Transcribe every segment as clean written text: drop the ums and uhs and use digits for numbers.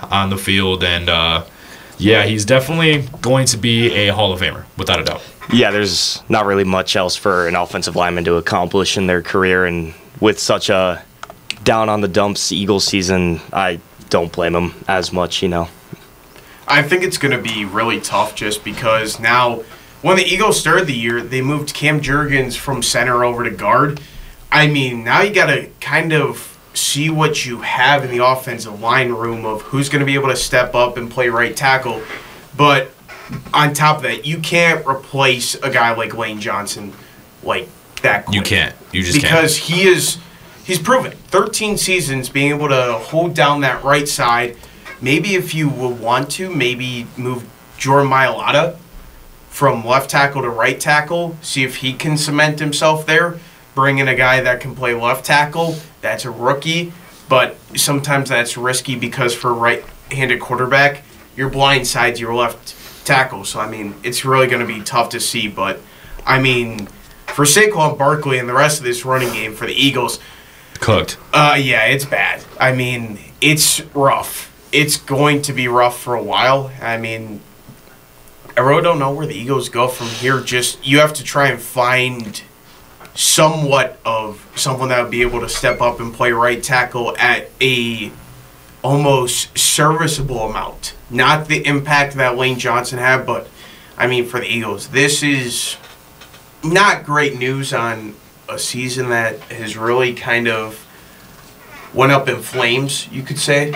on the field, and yeah, he's definitely going to be a Hall of Famer, without a doubt. Yeah, there's not really much else for an offensive lineman to accomplish in their career, and with such a down-on-the-dumps Eagles season, I don't blame him as much, I think it's going to be really tough just because now, when the Eagles started the year, they moved Cam Jurgens from center over to guard. I mean, now you got to kind of see what you have in the offensive line room of who's going to be able to step up and play right tackle. But on top of that, you can't replace a guy like Lane Johnson like that quick. You can't. You just can't. Because he's proven 13 seasons being able to hold down that right side. Maybe if you would want to, maybe move Jordan Mailata from left tackle to right tackle, see if he can cement himself there. Bring in a guy that can play left tackle. That's a rookie, but sometimes that's risky because for a right-handed quarterback, your blind side's your left tackle. So, I mean, it's really going to be tough to see. But, I mean, for Saquon Barkley and the rest of this running game for the Eagles, cooked. Yeah, it's bad. I mean, it's rough. It's going to be rough for a while. I mean, I really don't know where the Eagles go from here. Just you have to try and find somewhat of someone that would be able to step up and play right tackle at a almost serviceable amount. Not the impact that Lane Johnson had, but, I mean, for the Eagles, this is not great news on a season that has really kind of went up in flames, you could say.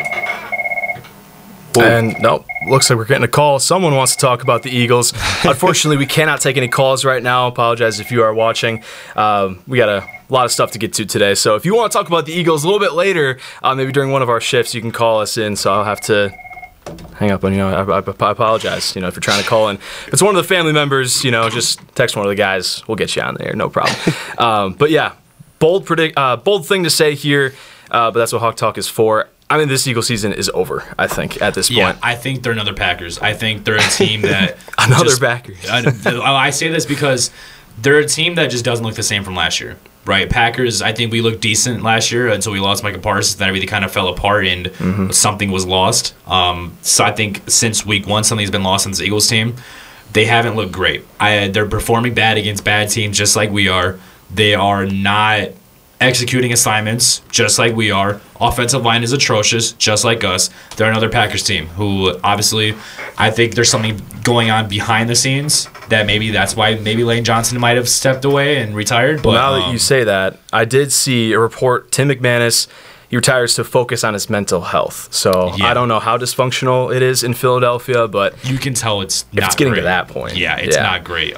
And nope, looks like we're getting a call. Someone wants to talk about the Eagles. Unfortunately, we cannot take any calls right now. Apologize if you are watching. We got a lot of stuff to get to today. So if you want to talk about the Eagles a little bit later, maybe during one of our shifts, you can call us in. So I'll have to hang up on you. I apologize. If you're trying to call in, if it's one of the family members, just text one of the guys. We'll get you on there. No problem. But yeah, bold thing to say here. But that's what Hawk Talk is for. I mean, this Eagles season is over, I think, at this point. Yeah, I think they're another Packers. I think they're a team that... Another Packers. I say this because they're a team that just doesn't look the same from last year, right? Packers, I think we looked decent last year until we lost Micah Parsons. Then everything kind of fell apart and something was lost. So I think since week one, something's been lost on this Eagles team. They haven't looked great. They're performing bad against bad teams just like we are. They are not executing assignments just like we are. Offensive line is atrocious just like us. They're another Packers team who obviously I think there's something going on behind the scenes that that's why maybe Lane Johnson might have stepped away and retired. But now that you say that, I did see a report, Tim McManus, he retires to focus on his mental health. So yeah. I don't know how dysfunctional it is in Philadelphia, but you can tell it's getting great. To that point. Yeah, it's not great.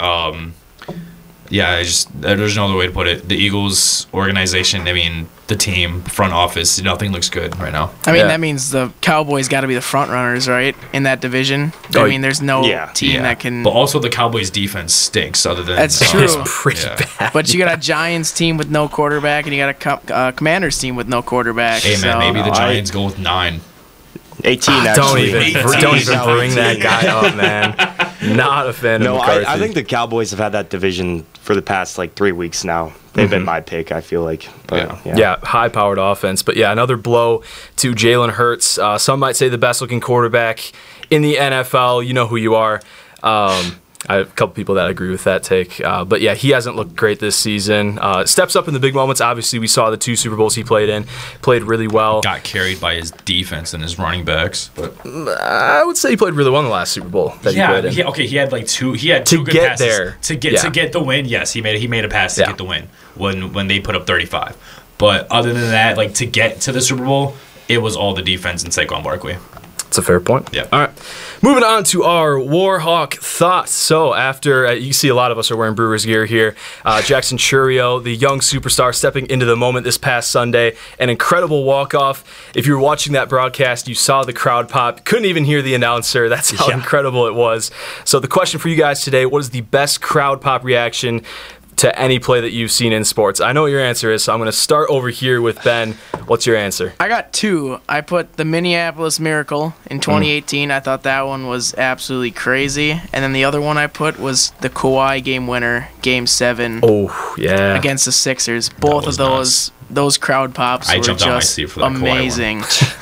Yeah, there's no other way to put it. The Eagles organization, I mean, the team, front office, nothing looks good right now. I mean, that means the Cowboys got to be the front runners, right, in that division. I mean, there's no team that can. But also, the Cowboys' defense stinks. Other than that's true. It's pretty bad. But you got a Giants team with no quarterback, and you got a Commanders team with no quarterback. Hey man, maybe the Giants go with 9. 18 actually. Don't even bring that guy up, man. Not a fan of McCarthy. I think the Cowboys have had that division for the past 3 weeks now. They've been my pick, I feel like. But, yeah, high-powered offense. But yeah, another blow to Jalen Hurts. Some might say the best-looking quarterback in the NFL. You know who you are. I have a couple people that agree with that take. But yeah, he hasn't looked great this season. Steps up in the big moments. Obviously, we saw the 2 Super Bowls he played in. Played really well. Got carried by his defense and his running backs. But I would say he played really well in the last Super Bowl that he played in. He had 2. He had 2 good passes there. To get the win. Yes, he made a pass to get the win when they put up 35. But other than that, to get to the Super Bowl, it was all the defense and Saquon Barkley. That's a fair point. Yeah. All right. Moving on to our Warhawk thoughts. So after, you see a lot of us are wearing Brewers gear here. Jackson Chourio, the young superstar, stepping into the moment this past Sunday. An incredible walk-off. If you were watching that broadcast, you saw the crowd pop. Couldn't even hear the announcer. That's how incredible it was. So the question for you guys today, what is the best crowd pop reaction to any play that you've seen in sports? I know what your answer is, so I'm going to start over here with Ben. What's your answer? I got 2. I put the Minneapolis Miracle in 2018. I thought that one was absolutely crazy. And then the other one I put was the Kawhi game winner, Game 7. Oh, yeah. Against the Sixers. Both of those crowd pops were jumped just on my seat for that amazing.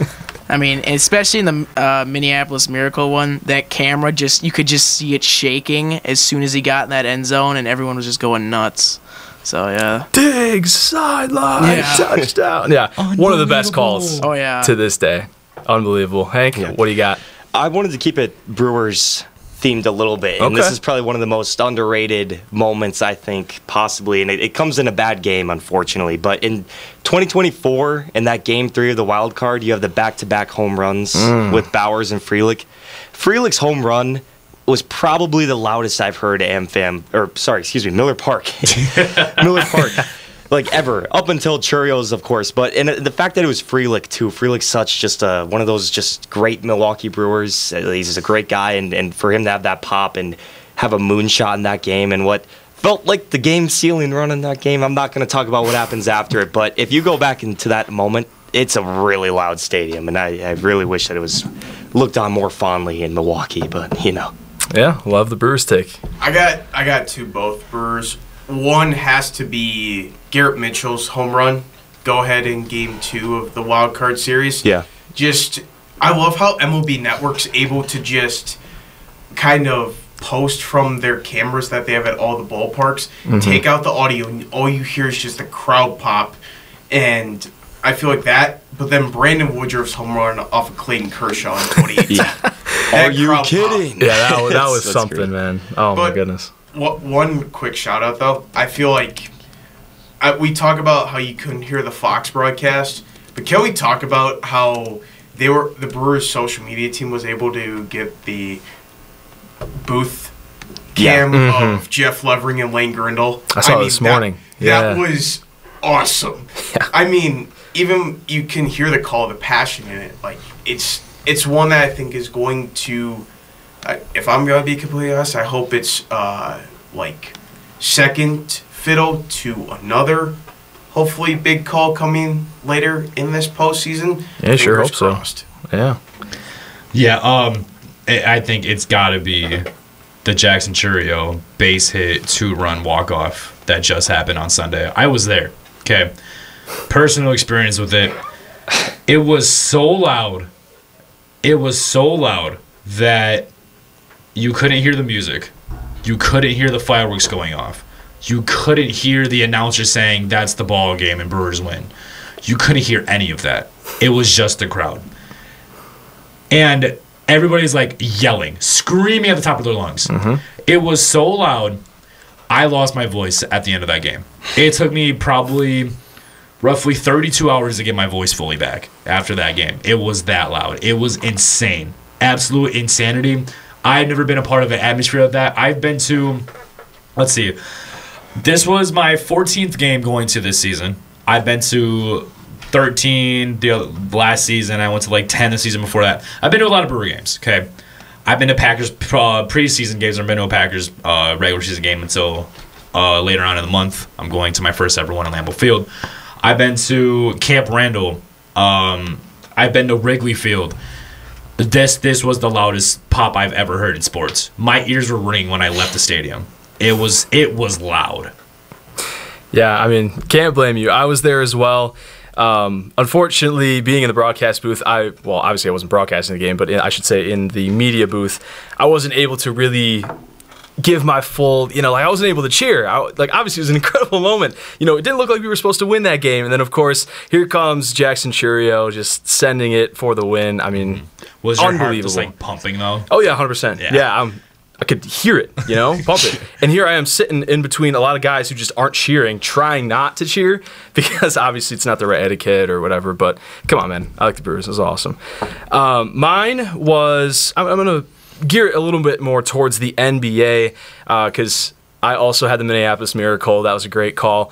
I mean, especially in the Minneapolis Miracle one, that camera you could just see it shaking as soon as he got in that end zone, and everyone was just going nuts. So, yeah. Diggs, sideline, touchdown. Yeah, one of the best calls to this day. Unbelievable. Hank, what do you got? I wanted to keep it Brewers themed a little bit, and this is probably one of the most underrated moments, I think, possibly, and it comes in a bad game, unfortunately, but in 2024, in that Game 3 of the wild card, you have the back-to-back home runs with Bowers and Frelick. Frelick's home run was probably the loudest I've heard Miller Park. Miller Park. Like, ever. Up until Churios, of course. But the fact that it was Frelick, too. Frelick's such just one of those just great Milwaukee Brewers. He's a great guy. And for him to have that pop and have a moonshot in that game and what felt like the game-sealing run in that game, I'm not going to talk about what happens after it. But if you go back into that moment, it's a really loud stadium. And I really wish that it was looked on more fondly in Milwaukee. But, you know. Yeah, love the Brewers take. I got two both Brewers. One has to be Garrett Mitchell's home run. Go ahead in Game 2 of the Wild Card Series. Yeah. I love how MLB Network's able to just kind of post from their cameras that they have at all the ballparks, take out the audio, and all you hear is just a crowd pop. And I feel like that. But then Brandon Woodruff's home run off of Clayton Kershaw in 2018. Are you kidding? Yeah, that was something, great. Man. Oh, my goodness. One quick shout out, though. I feel like we talk about how you couldn't hear the Fox broadcast, but can we talk about how the Brewers' social media team was able to get the booth cam of Jeff Levering and Lane Grindle? I saw it this morning. That was awesome. Yeah. I mean, even you can hear the call, the passion in it. Like, it's one that I think is going to, if I'm going to be completely honest, I hope it's like second fiddle to another, hopefully big call coming later in this postseason. Yeah, sure hope crossed. So. Yeah. Yeah, I think it's got to be the Jackson Chourio base hit 2-run walk-off that just happened on Sunday. I was there, okay? Personal experience with it. It was so loud. It was so loud that you couldn't hear the music. You couldn't hear the fireworks going off. You couldn't hear the announcer saying, that's the ball game and Brewers win. You couldn't hear any of that. It was just the crowd. And everybody's like yelling, screaming at the top of their lungs. It was so loud, I lost my voice at the end of that game. It took me probably roughly 32 hours to get my voice fully back after that game. It was that loud. It was insane. Absolute insanity. I've never been a part of an atmosphere of that. I've been to, let's see, this was my 14th game going to this season. I've been to 13 the last season. I went to like 10 the season before that. I've been to a lot of Brewer games, okay? I've been to Packers preseason games. I've been to a Packers regular season game until later on in the month. I'm going to my first ever one in Lambeau Field. I've been to Camp Randall. I've been to Wrigley Field. This was the loudest pop I've ever heard in sports. My ears were ringing when I left the stadium. It was loud. Yeah, I mean, can't blame you. I was there as well. Unfortunately, being in the broadcast booth, obviously I wasn't broadcasting the game, but I should say in the media booth, I wasn't able to really give my full, I wasn't able to cheer. Obviously it was an incredible moment. It didn't look like we were supposed to win that game. And then, of course, here comes Jackson Chourio just sending it for the win. I mean, was your unbelievable. Heart just like pumping, though? Oh, yeah, 100%. Yeah, I could hear it, pump it. And here I am sitting in between a lot of guys who just aren't cheering, trying not to cheer, because obviously it's not the right etiquette or whatever. But come on, man. I like the Brewers. It was awesome. Mine was, I'm going to gear it a little bit more towards the NBA because I also had the Minneapolis Miracle. That was a great call.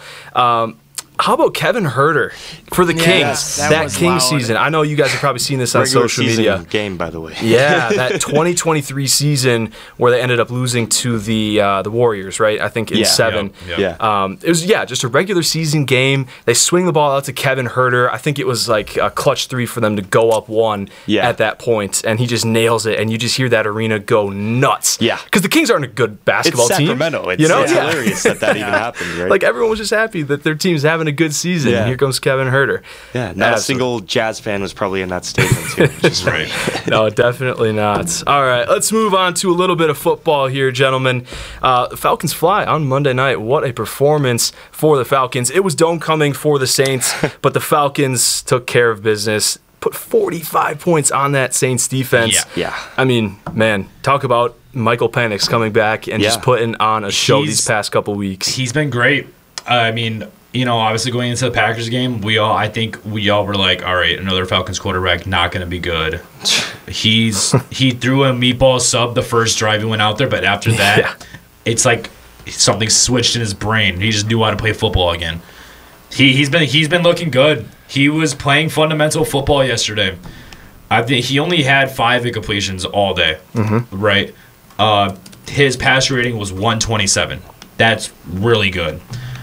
How about Kevin Huerter for the Kings? That Kings season. I know you guys have probably seen this on social media. Game, by the way. Yeah, that 2023 season where they ended up losing to the Warriors, right? I think in 7. Yeah. It was just a regular season game. They swing the ball out to Kevin Huerter. I think it was like a clutch 3 for them to go up 1 at that point, and he just nails it, and you just hear that arena go nuts. Yeah. Because the Kings aren't a good basketball team. It's Sacramento. It's hilarious that even happened, right? Like everyone was just happy that their team's having having a good season. Yeah. And here comes Kevin Huerter. Yeah, not a single Jazz fan was probably in that stadium, too. Which is Right. No, definitely not. All right, let's move on to a little bit of football here, gentlemen. The Falcons fly on Monday night. What a performance for the Falcons. It was homecoming for the Saints, but the Falcons took care of business. Put 45 points on that Saints defense. Yeah. I mean, man, talk about Michael Penix coming back and just putting on a show these past couple weeks. He's been great. I mean, obviously going into the Packers game, I think we all were like, all right, another Falcons quarterback, not going to be good. He threw a meatball sub the first drive he went out there, but after that, it's like something switched in his brain. He just knew how to play football again. He's been looking good. He was playing fundamental football yesterday. I think he only had 5 incompletions all day, right? His passer rating was 127. That's really good.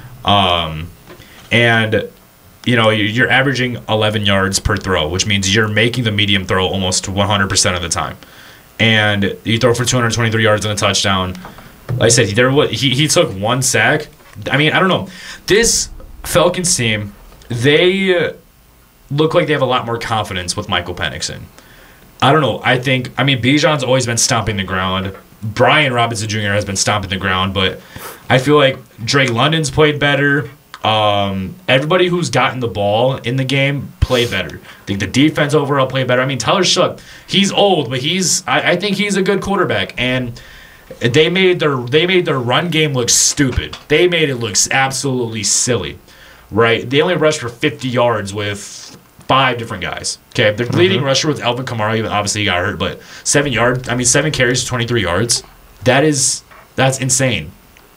And you're averaging 11 yards per throw, which means you're making the medium throw almost 100% of the time. And you throw for 223 yards and a touchdown. Like I said, he took 1 sack. I mean, I don't know. This Falcons team, they look like they have a lot more confidence with Michael Penix in. I don't know. Bijan's always been stomping the ground. Brian Robinson Jr. has been stomping the ground, but I feel like Drake London's played better. Everybody who's gotten the ball in the game played better. I think the defense overall played better. I mean, Tyler Shough, he's old, but I think he's a good quarterback. And they made their run game look stupid. They made it look absolutely silly, right? They only rushed for 50 yards with 5 different guys. Okay, their leading rusher was Alvin Kamara. Even obviously he got hurt, but 7 carries, 23 yards. That's insane.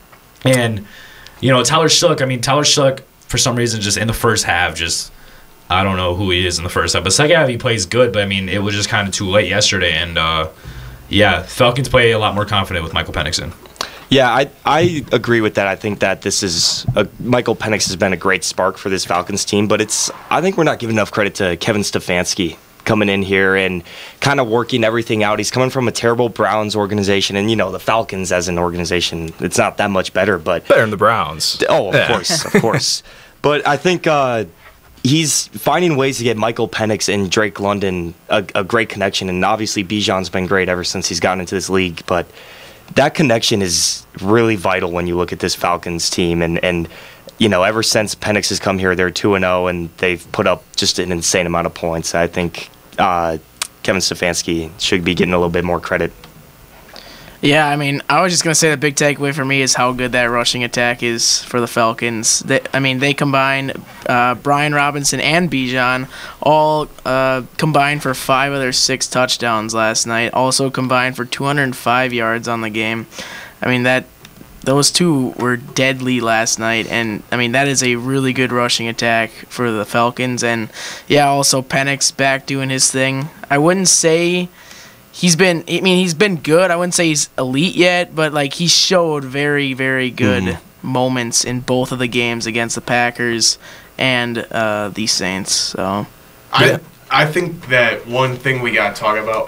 And Tyler Shough, for some reason, just in the first half, I don't know who he is in the first half. But second half, he plays good, but it was just kind of too late yesterday. And Falcons play a lot more confident with Michael Penix in. Yeah, I agree with that. I think that Michael Penix has been a great spark for this Falcons team, but I think we're not giving enough credit to Kevin Stefanski coming in here and kind of working everything out. He's coming from a terrible Browns organization, and the Falcons as an organization, it's not that much better, but better than the Browns. Oh, of course. But I think he's finding ways to get Michael Penix and Drake London a great connection, and obviously Bijan's been great ever since he's gotten into this league, but that connection is really vital when you look at this Falcons team, and ever since Penix has come here, they're 2-0, and they've put up just an insane amount of points. I think Kevin Stefanski should be getting a little bit more credit. Yeah, I was just going to say the big takeaway for me is how good that rushing attack is for the Falcons. They combined Brian Robinson and Bijan all combined for 5 of their 6 touchdowns last night. Also combined for 205 yards on the game. Those 2 were deadly last night, and that is a really good rushing attack for the Falcons. And also Penix back doing his thing. I wouldn't say he's been good. I wouldn't say he's elite yet, but he showed very, very good moments in both of the games against the Packers and the Saints. So I think that one thing we got to talk about.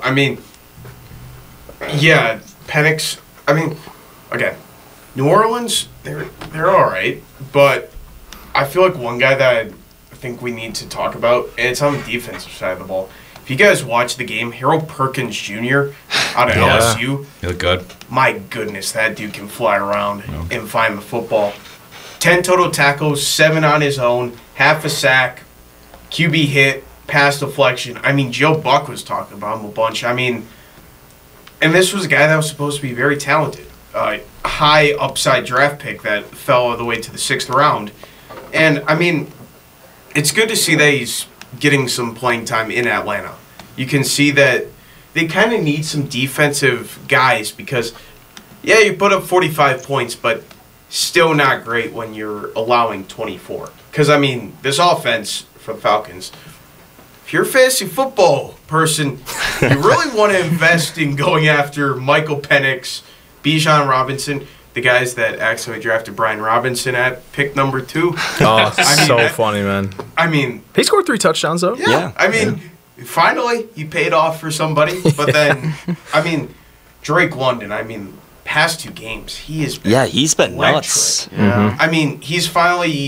Penix. Again, New Orleans, they're all right, but I feel like one guy that I think we need to talk about, and it's on the defensive side of the ball. If you guys watch the game, Harold Perkins Jr. out of LSU, he looked good. My goodness, that dude can fly around and find the football. 10 total tackles, 7 on his own, half a sack, QB hit, pass deflection. Joe Buck was talking about him a bunch. And this was a guy that was supposed to be very talented. High upside draft pick that fell all the way to the 6th round. And, it's good to see that he's getting some playing time in Atlanta. You can see that they kind of need some defensive guys because, you put up 45 points, but still not great when you're allowing 24. Because, this offense for the Falcons, if you're a fantasy football person, you really want to invest in going after Michael Penix, Bijan Robinson, the guys that actually drafted Brian Robinson at pick number 2. Oh, funny, man. He scored 3 touchdowns, though. Yeah. Finally, he paid off for somebody. But then, Drake London, past 2 games, he has been he's been nuts. Yeah. He's finally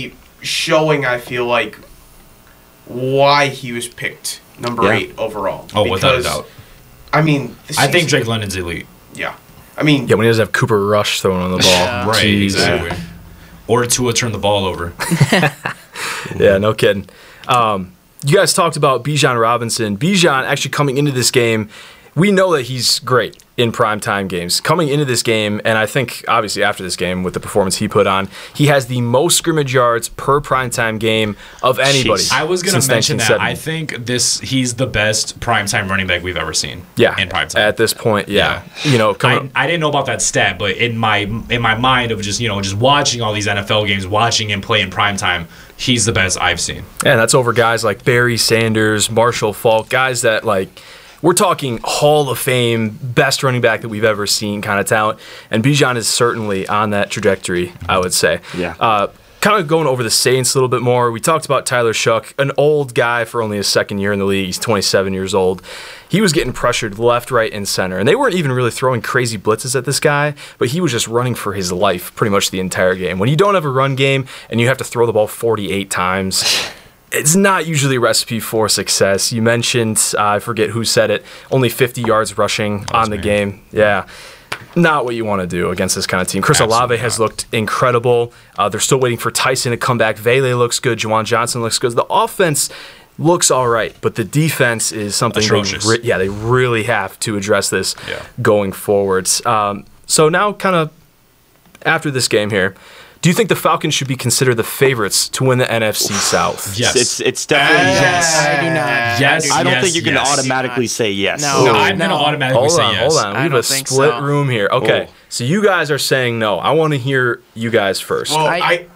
showing, I feel like, why he was picked number 8 overall. Oh, without a doubt. I mean, I think Drake London's elite. Yeah. I mean, Yeah, when he doesn't have Cooper Rush throwing on the ball. Yeah. Right, Jeez. exactly. Or Tua turn the ball over. Yeah, no kidding. You guys talked about Bijan Robinson. Bijan actually coming into this game, we know that he's great in primetime games. Coming into this game, and I think obviously after this game with the performance he put on, he has the most scrimmage yards per primetime game of anybody. I was going to mention that. 1970. I think he's the best primetime running back we've ever seen. Yeah, in primetime. at this point, yeah. You know, I didn't know about that stat, but in my mind of just watching all these NFL games, watching him play in primetime, he's the best I've seen. and that's over guys like Barry Sanders, Marshall Faulk, guys that like. We're talking Hall of Fame, best running back that we've ever seen kind of talent. And Bijan is certainly on that trajectory, I would say. Yeah. Kind of going over the Saints a little bit more, we talked about Tyler Shuck, an old guy for only his second year in the league. He's 27 years old. He was getting pressured left, right, and center. And they weren't even really throwing crazy blitzes at this guy, but he was just running for his life pretty much the entire game. When you don't have a run game and you have to throw the ball 48 times... It's not usually a recipe for success. You mentioned, I forget who said it, only 50 yards rushing on the game. Yeah, not what you want to do against this kind of team. Chris Olave has looked incredible. They're still waiting for Tyson to come back. Vele looks good. Juwan Johnson looks good. The offense looks all right, but the defense is something they really have to address this going forwards. So now kind of after this game here, do you think the Falcons should be considered the favorites to win the NFC South? Yes. It's definitely yes. I do not. Yes. I don't think you can automatically say yes. No. I'm going to automatically say yes. Hold on. We have a split room here. Okay, so you guys are saying no. I want to hear you guys first. Well,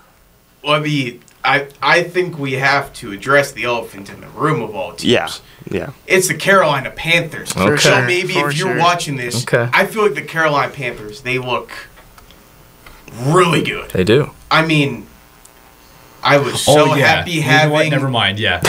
I think we have to address the elephant in the room of all teams. Yeah. It's the Carolina Panthers. Okay. So maybe if you're watching this, I feel like the Carolina Panthers, they look really good. They do. I mean, I was so happy having. Never mind. Yeah.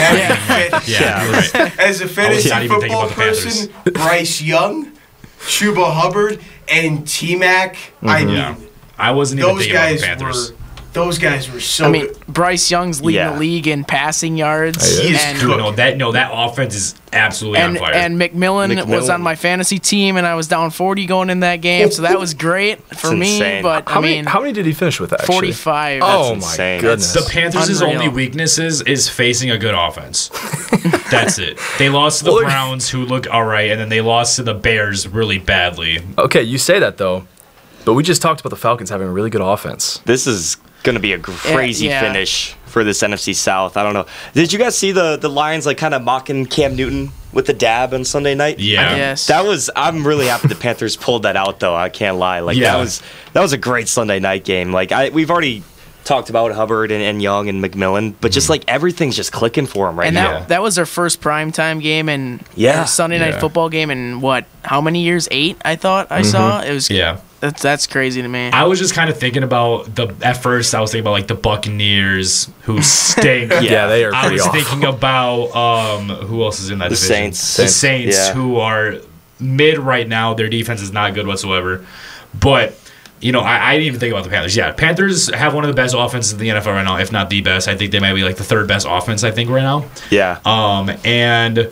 Right. As a fantasy football person, Bryce Young, Chuba Hubbard, and T-Mac. I mean, I wasn't even thinking about the Panthers. Those guys were so good. Bryce Young's leading the league in passing yards. That offense is absolutely on fire. And McMillan was on my fantasy team, and I was down 40 going in that game, so that was great for me. Insane. But how many did he finish with? Actually, 45. Oh That's my insane. goodness! The Panthers' only weaknesses is facing a good offense. That's it. They lost to the Browns, who look all right, and then they lost to the Bears really badly. Okay, you say that though, but we just talked about the Falcons having a really good offense. This is going to be a crazy finish for this NFC South. I don't know. Did you guys see the Lions like kind of mocking Cam Newton with the dab on Sunday night? Yeah. Yes. I'm really happy the Panthers pulled that out though. I can't lie. That was a great Sunday night game. We've already talked about Hubbard and Young and McMillan, but just everything's just clicking for them now. That was their first primetime game and Sunday night football game in how many years? 8, I thought I saw. It was That's crazy to me. I was just kind of thinking about at first I was thinking about the Buccaneers who stink. They are pretty I was awful. thinking about who else is in that division? Saints. The Saints who are mid right now. Their defense is not good whatsoever. But I didn't even think about the Panthers. Yeah, Panthers have one of the best offenses in the NFL right now, if not the best. I think they might be the third best offense, I think, right now. Yeah. And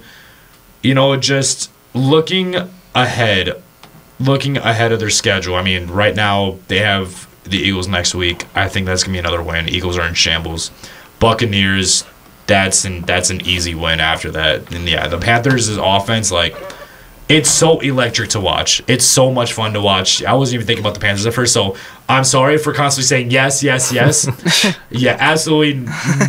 just looking ahead of their schedule. I mean, right now they have the Eagles next week. I think that's gonna be another win. Eagles are in shambles. Buccaneers, that's an easy win after that. And the Panthers' offense, it's so electric to watch. It's so much fun to watch. I wasn't even thinking about the Panthers at first, so I'm sorry for constantly saying yes. Yeah, absolutely.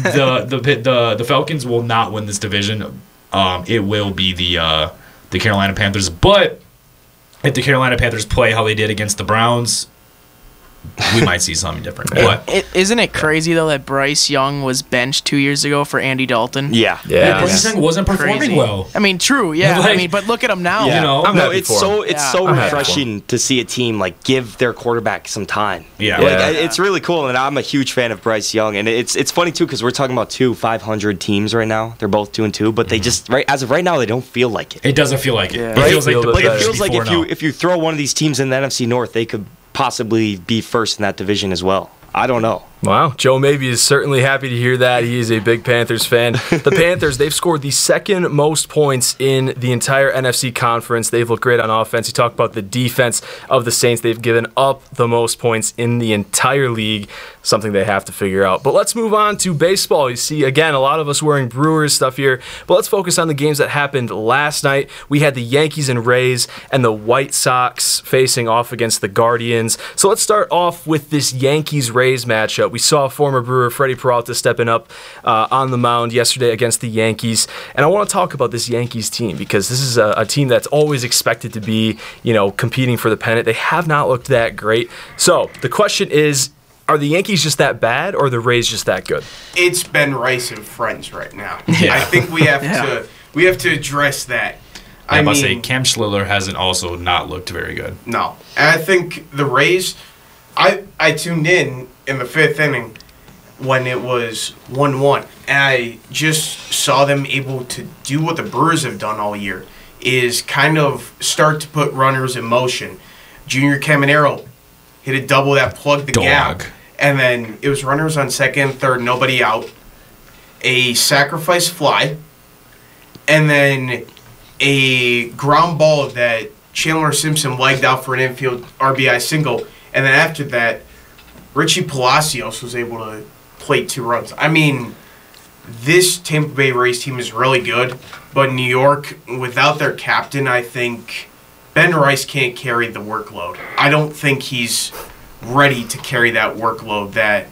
The Falcons will not win this division. It will be the Carolina Panthers, but if the Carolina Panthers play how they did against the Browns, we might see something different. Isn't it crazy, though, that Bryce Young was benched 2 years ago for Andy Dalton? Yeah. Bryce Young wasn't performing well. I mean, true, yeah. But look at him now. It's so refreshing to see a team give their quarterback some time. It's really cool, and I'm a huge fan of Bryce Young. And it's funny, too, because we're talking about 2 500 teams right now. They're both 2-2, but they just, as of right now, they don't feel like it. It doesn't feel like it. Yeah. It feels like if you throw one of these teams in the NFC North, they could possibly be first in that division as well. I don't know. Wow, Joe Mabey is certainly happy to hear that. He is a big Panthers fan. The Panthers, they've scored the second most points in the entire NFC conference. They've looked great on offense. You talk about the defense of the Saints. They've given up the most points in the entire league, something they have to figure out. But let's move on to baseball. You see, again, a lot of us wearing Brewers stuff here, but let's focus on the games that happened last night. We had the Yankees and Rays and the White Sox facing off against the Guardians. So let's start off with this Yankees-Rays matchup. We saw former Brewer Freddie Peralta stepping up on the mound yesterday against the Yankees. And I want to talk about this Yankees team because this is a team that's always expected to be, competing for the pennant. They have not looked that great. So the question is, are the Yankees just that bad or are the Rays just that good? It's Ben Rice and friends right now. Yeah. I think we have to address that. I must say, Cam Schiller hasn't also not looked very good. No. And I think the Rays, I tuned in the fifth inning when it was 1-1, and I just saw them able to do what the Brewers have done all year, is kind of start to put runners in motion. Junior Caminero hit a double that plugged the gap, and then it was runners on second, third, nobody out, a sacrifice fly, and then a ground ball that Chandler Simpson legged out for an infield RBI single, and then after that, Richie Palacios was able to plate 2 runs. I mean, this Tampa Bay Rays team is really good, but New York, without their captain, I think Ben Rice can't carry the workload. I don't think he's ready to carry that workload that,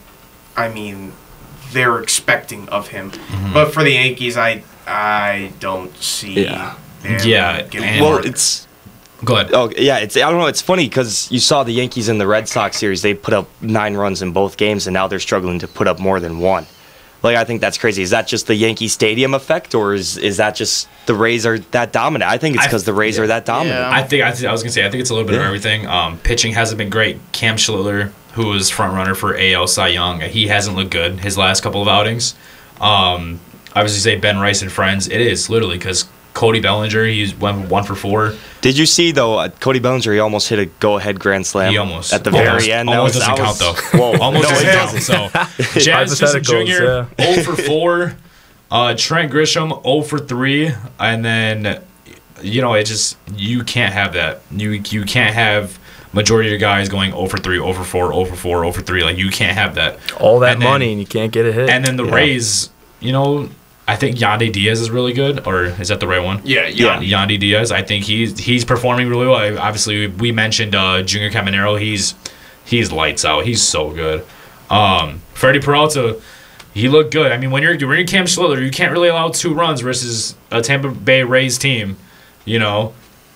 they're expecting of him. Mm-hmm. But for the Yankees, I don't see them getting well, work. it's... Go ahead. Oh yeah, I don't know. It's funny because you saw the Yankees in the Red Sox series. They put up 9 runs in both games, and now they're struggling to put up more than 1. I think that's crazy. Is that just the Yankee Stadium effect, or is that just the Rays are that dominant? I think it's because the Rays are that dominant. Yeah. I was gonna say I think it's a little bit of everything. Pitching hasn't been great. Cam Schiller, who was front runner for AL Cy Young, he hasn't looked good his last couple of outings. Obviously, say Ben Rice and friends. It is literally because Cody Bellinger, he went 1 for 4. Did you see, though, Cody Bellinger, he almost hit a go-ahead grand slam. He almost. At the very end. Almost doesn't count, though. Whoa. Almost No, doesn't count. So, Jazz Chisholm Jr., 0 for 4. Trent Grisham, 0 for 3. And then, it just, you can't have that. You can't have majority of your guys going 0 for 3, 0 for 4, 0 for 4, 0 for 3. You can't have that. All that money and you can't get a hit. And then the Rays, I think Yandy Diaz is really good, or is that the right one? Yeah. Yandy Diaz. I think he's performing really well. Obviously, we mentioned Junior Caminero. He's lights out. He's so good. Freddie Peralta, he looked good. When you're Cam Schiller, you can't really allow 2 runs versus a Tampa Bay Rays team, because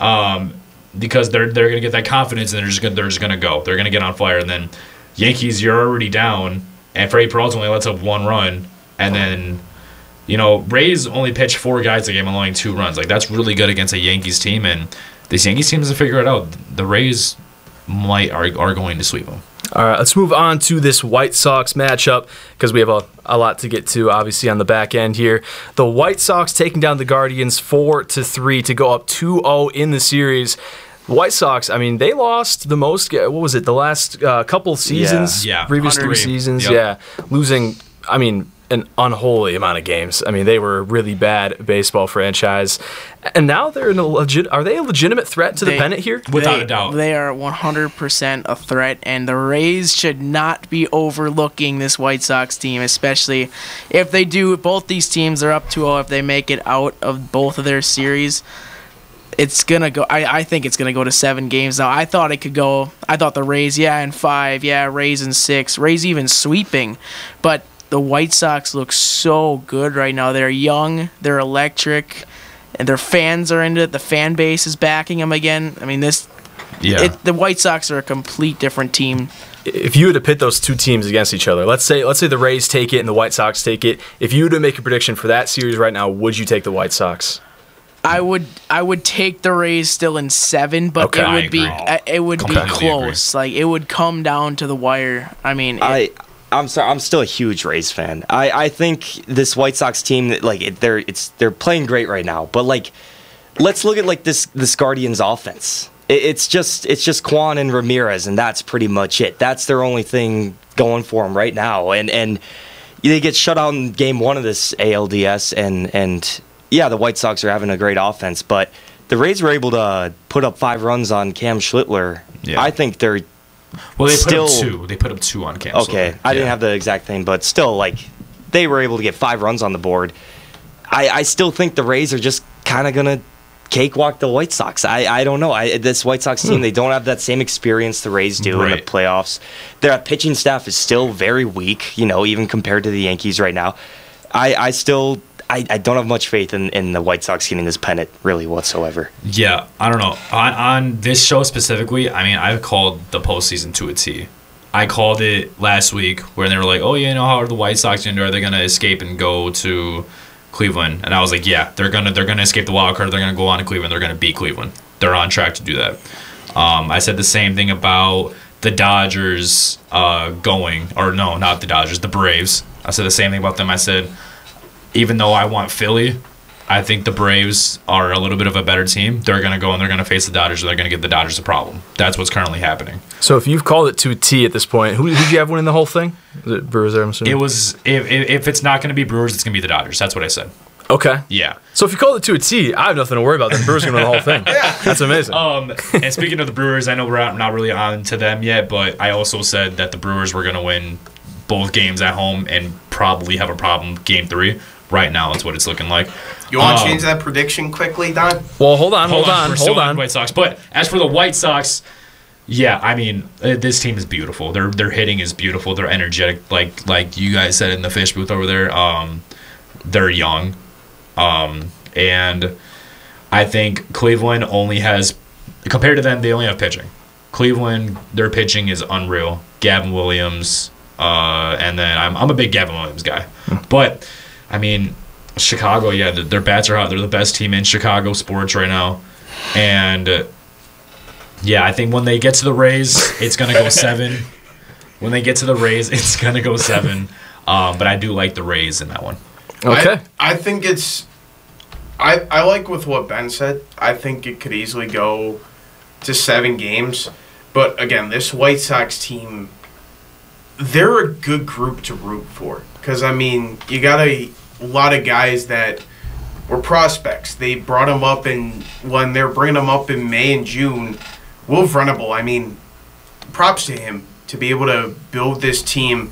they're gonna get that confidence and they're just gonna go. They're gonna get on fire, and then Yankees, you're already down, and Freddie Peralta only lets up 1 run, and then. Rays only pitch 4 guys a game, allowing 2 runs. That's really good against a Yankees team, and this Yankees team doesn't figure it out. The Rays are going to sweep them. All right, let's move on to this White Sox matchup because we have a lot to get to, obviously, on the back end here. The White Sox taking down the Guardians 4-3 to go up 2-0 in the series. The White Sox, they lost the most, what was it, the last couple seasons? Yeah. Previous 3 seasons, Yep. Losing, an unholy amount of games. They were a really bad baseball franchise. And now they're are they a legitimate threat to the pennant here? Without a doubt. They are 100% a threat, and the Rays should not be overlooking this White Sox team, especially if they do. Both these teams are up 2-0. If they make it out of both of their series, it's going to go. I think it's going to go to 7 games now. I thought the Rays, in 5. Rays in 6. Rays even sweeping. But the White Sox look so good right now. They're young, they're electric, and their fans are into it. The fan base is backing them again. The White Sox are a complete different team. If you were to pit those 2 teams against each other, let's say the Rays take it and the White Sox take it. If you were to make a prediction for that series right now, would you take the White Sox? I would take the Rays still in 7, but it would be close. It would come down to the wire. I'm sorry. I'm still a huge Rays fan. I think this White Sox team, they're playing great right now. But let's look at this Guardians offense. It's just Kwan and Ramirez, and that's pretty much it. That's their only thing going for them right now, and they get shut out in game 1 of this ALDS, and yeah, the White Sox are having a great offense, but the Rays were able to put up 5 runs on Cam Schlittler. Yeah. I think they're Well, they still put up 2. They put up 2 on Cam. okay. I didn't have the exact thing, but still, like, they were able to get 5 runs on the board. I still think the Rays are just kind of gonna cakewalk the White Sox. I don't know. This White Sox team, they don't have that same experience the Rays do in the Right. playoffs. Their pitching staff is still very weak, even compared to the Yankees right now. I don't have much faith in the White Sox getting this pennant really whatsoever. Yeah, I don't know. On this show specifically, I mean, I've called the postseason to a T. I called it last week where they were like, "Oh, how are the White Sox going to do? Are they going to escape and go to Cleveland?" And I was like, "Yeah, they're gonna escape the wild card. They're gonna go on to Cleveland. They're gonna beat Cleveland. They're on track to do that." I said the same thing about the Dodgers not the Dodgers, the Braves. I said the same thing about them. I said, even though I want Philly, I think the Braves are a little bit of a better team. They're going to go and they're going to face the Dodgers, and they're going to give the Dodgers a problem. That's what's currently happening. So if you've called it to a T at this point, who'd you have winning the whole thing? Is it Brewers there, I'm assuming? It was if it's not going to be Brewers, it's going to be the Dodgers. That's what I said. Okay. Yeah. So if you called it to a T, I have nothing to worry about. The Brewers are going to win the whole thing. That's amazing. And speaking of the Brewers, I know we're not really on to them yet, but I also said that the Brewers were going to win both games at home and probably have a problem game 3. Right now, that's what it's looking like. You want to change that prediction quickly, Don? Well, hold on. We're still on White Sox. But as for the White Sox, yeah, I mean, this team is beautiful. Their hitting is beautiful. They're energetic, like you guys said in the fish booth over there. They're young, and I think Cleveland only has, compared to them, they only have pitching. Cleveland, their pitching is unreal. Gavin Williams, and then I'm a big Gavin Williams guy, but. I mean, Chicago, yeah, their bats are hot. They're the best team in Chicago sports right now. And, yeah, I think when they get to the Rays, it's going to go 7. When they get to the Rays, it's going to go 7. But I do like the Rays in that one. Okay. I think it's – I like with what Ben said. I think it could easily go to 7 games. But, again, this White Sox team, they're a good group to root for. Because, I mean, you got a lot of guys that were prospects. They brought them up, and when they're bringing them up in May and June, Will Venable, I mean, props to him to be able to build this team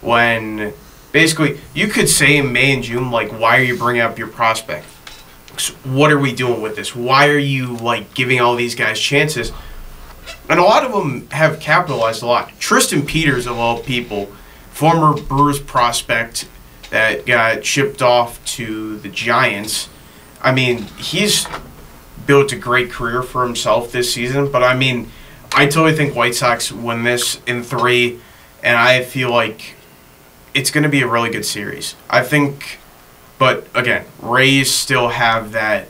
when basically you could say in May and June, like, why are you bringing up your prospect? What are we doing with this? Why are you, like, giving all these guys chances? And a lot of them have capitalized a lot. Tristan Peters, of all people, former Brewers prospect that got shipped off to the Giants. I mean, he's built a great career for himself this season. But, I mean, I totally think White Sox win this in 3. And I feel like it's going to be a really good series. I think, but, again, Rays still have that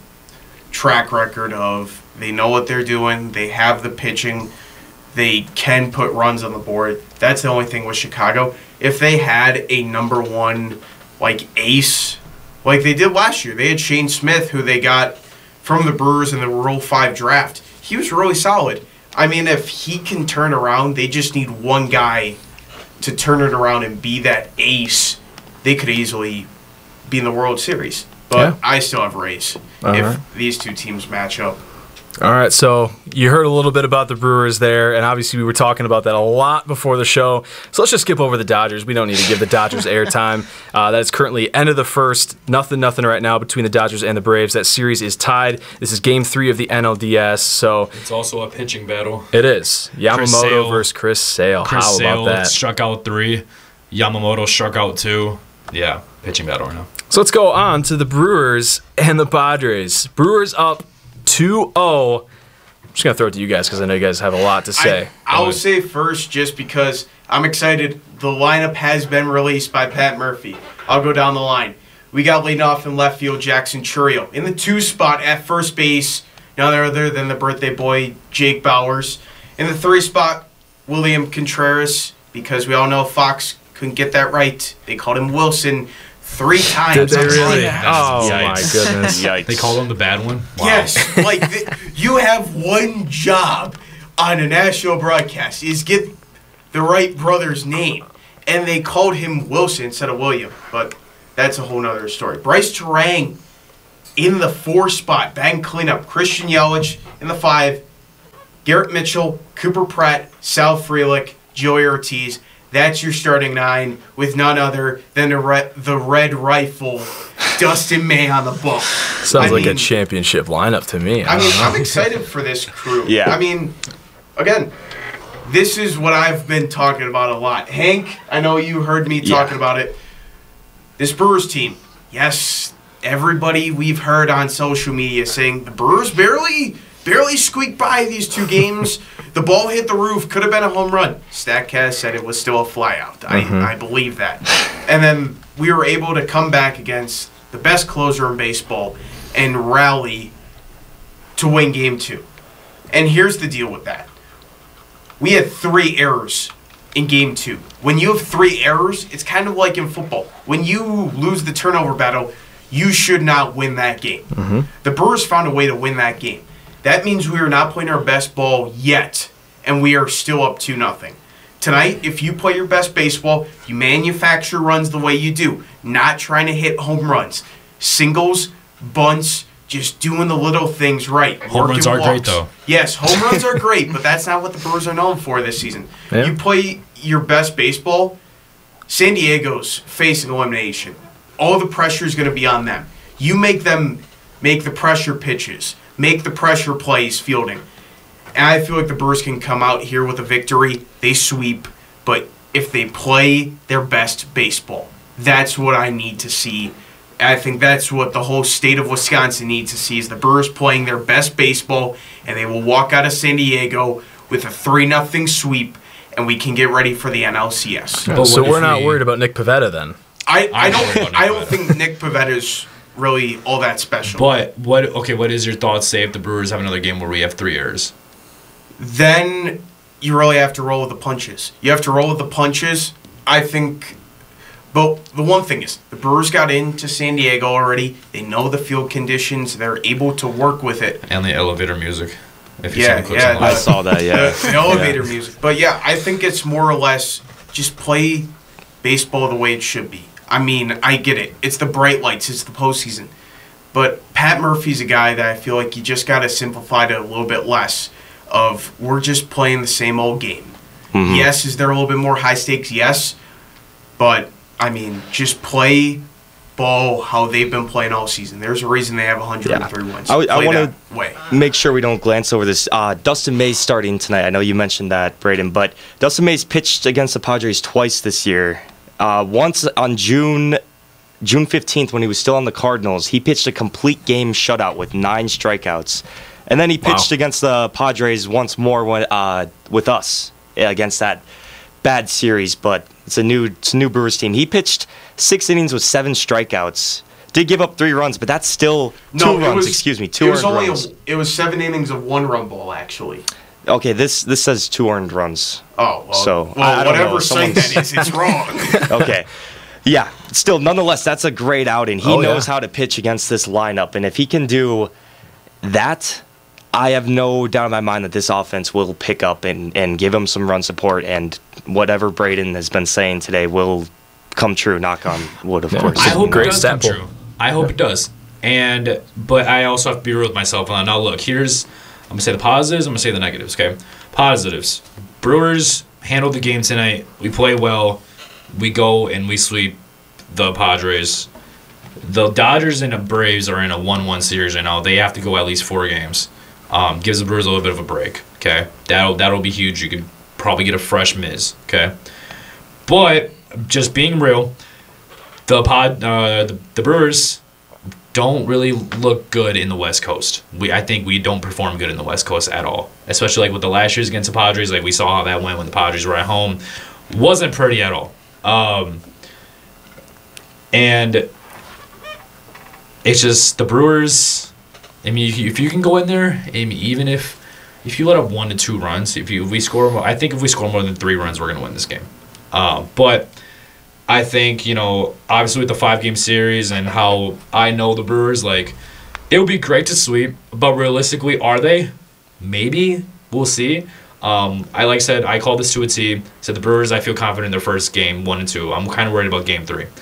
track record of they know what they're doing. They have the pitching. They can put runs on the board. That's the only thing with Chicago. If they had a number 1, like, ace, like they did last year, they had Shane Smith, who they got from the Brewers in the Rule 5 draft. He was really solid. I mean, if he can turn around, they just need one guy to turn it around and be that ace. They could easily be in the World Series. But Yeah. I still have Rays if these two teams match up. All right, so you heard a little bit about the Brewers there, and obviously we were talking about that a lot before the show. So let's just skip over the Dodgers. We don't need to give the Dodgers airtime. That is currently end of the first. Nothing right now between the Dodgers and the Braves. That series is tied. This is Game 3 of the NLDS. So It's also a pitching battle. it is Yamamoto Sale. versus Chris Sale. Chris How Sale about that? struck out 3. Yamamoto struck out 2. Yeah, pitching battle right now. So let's go on to the Brewers and the Padres. Brewers up 2-0. I'm just going to throw it to you guys because I know you guys have a lot to say. I will say first, just because I'm excited, the lineup has been released by Pat Murphy. I'll go down the line. We got leading off in left field Jackson Chourio. In the 2 spot at first base, none other than the birthday boy Jake Bowers. In the 3 spot, William Contreras, because we all know Fox couldn't get that right. They called him Wilson 3 times. Did they on really? Sunday. Oh, Yikes. my goodness. Yikes. They called him the bad one? Wow. Yes, like you have one job on a national broadcast is get the right brother's name. and they called him Wilson instead of William. But that's a whole nother story. Bryce Terang in the 4 spot, batting cleanup. Christian Yelich in the 5. Garrett Mitchell, Cooper Pratt, Sal Frelick, Joey Ortiz. That's your starting 9 with none other than the Red Rifle, Dustin May on the book. Sounds like a championship lineup to me. I'm excited for this crew. Yeah. I mean, again, this is what I've been talking about a lot. Hank, I know you heard me talking about it. This Brewers team, yes, everybody we've heard on social media saying the Brewers barely squeaked by these 2 games. The ball hit the roof, could have been a home run. StatCast said it was still a flyout. I believe that. And then we were able to come back against the best closer in baseball and rally to win Game 2. And here's the deal with that. We had 3 errors in Game 2. When you have 3 errors, it's kind of like in football. When you lose the turnover battle, you should not win that game. The Brewers found a way to win that game. That means we are not playing our best ball yet, and we are still up 2-0. Tonight, if you play your best baseball, you manufacture runs the way you do, not trying to hit home runs. Singles, bunts, just doing the little things right. Home runs are great, though. Yes, home runs are great, but that's not what the Brewers are known for this season. Yeah. You play your best baseball, San Diego's facing elimination. All the pressure is going to be on them. You make them make the pressure pitches, make the pressure plays fielding. And I feel like the Brewers can come out here with a victory. They sweep, but if they play their best baseball, that's what I need to see. And I think that's what the whole state of Wisconsin needs to see is the Brewers playing their best baseball, and they will walk out of San Diego with a 3-0 sweep, and we can get ready for the NLCS. Yeah, so we're not worried about Nick Pivetta then? I don't think Nick Pavetta's really all that special. But what is your thoughts, say, if the Brewers have another game where we have 3 errors? Then you really have to roll with the punches. You have to roll with the punches. I think, but the one thing is, the Brewers got into San Diego already. They know the field conditions. They're able to work with it. And the elevator music. If you Yeah, see the clips yeah, online. I saw that, yeah. The elevator music. But yeah, I think it's more or less just play baseball the way it should be. I mean, I get it. It's the bright lights. It's the postseason. But Pat Murphy's a guy that I feel like you just got to simplify it a little bit less of we're just playing the same old game. Mm-hmm. Yes, is there a little bit more high stakes? Yes. But, I mean, just play ball how they've been playing all season. There's a reason they have 103 wins. I Play want that way. to make sure we don't glance over this. Dustin May's starting tonight. I know you mentioned that, Braden, but Dustin May's pitched against the Padres twice this year. Once on June 15th when he was still on the Cardinals, he pitched a complete game shutout with 9 strikeouts. And then he pitched against the Padres once more when, with us against that bad series, but it's a new Brewers team. He pitched 6 innings with 7 strikeouts. Did give up 3 runs, but that's still 2 runs. 2 earned runs. It was 7 innings of 1 run ball, actually. Okay, this says 2 earned runs. Oh, well, So, well I don't know. whatever site that is, it's wrong. Okay. Yeah, still, nonetheless, that's a great outing. He knows how to pitch against this lineup, and if he can do that, I have no doubt in my mind that this offense will pick up and give him some run support, and whatever Braden has been saying today will come true, knock on wood, of course. I hope Great it does come sample. true. I hope it does. But I also have to be real with myself. Now, look, I'm going to say the positives, I'm going to say the negatives, okay? Positives. Brewers handled the game tonight. We play well. We go and we sweep the Padres. The Dodgers and the Braves are in a 1-1 series right now. They have to go at least 4 games. Gives the Brewers a little bit of a break, okay? That'll be huge. You could probably get a fresh Miz, okay? But just being real, the Brewers don't really look good in the West Coast. I think we don't perform good in the West Coast at all, especially like with the last year's against the Padres. Like we saw how that went when the Padres were at home. Wasn't pretty at all. And it's just the Brewers. I mean, if you can go in there, I mean, even if you let up 1 to 2 runs, if we score, I think if we score more than 3 runs, we're gonna win this game. But I think, obviously with the 5-game series and how I know the Brewers, like, it would be great to sweep, but realistically, are they? Maybe. We'll see. I said, I called this to a T. Said the Brewers, I feel confident in their first game, 1 and 2. I'm kind of worried about game 3.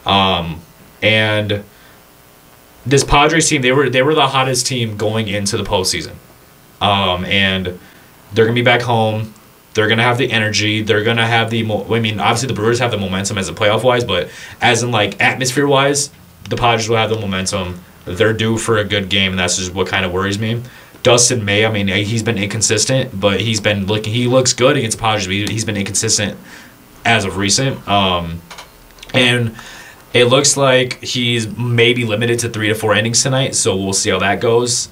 And this Padres team, they were the hottest team going into the postseason. And they're gonna be back home. They're gonna have the energy. They're gonna have obviously the Brewers have the momentum as a playoff wise, but as in like atmosphere wise, the Padres will have the momentum. They're due for a good game, and that's just what kind of worries me. Dustin May, I mean, he's been inconsistent, but he looks good against the Padres, but he's been inconsistent as of recent. And it looks like he's maybe limited to 3 to 4 innings tonight, so we'll see how that goes.